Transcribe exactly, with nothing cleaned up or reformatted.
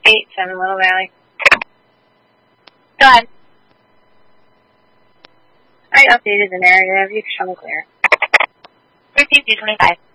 eight seven Little Valley. Go ahead. I updated the narrative. You can show me clear. Repeat D twenty-five.